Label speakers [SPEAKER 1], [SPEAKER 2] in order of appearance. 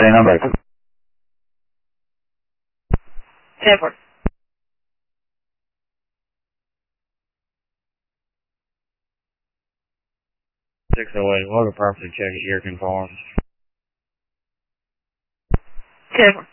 [SPEAKER 1] Say number.
[SPEAKER 2] 10-4.
[SPEAKER 3] 608, what are the property check at your conforms?
[SPEAKER 2] 10-4.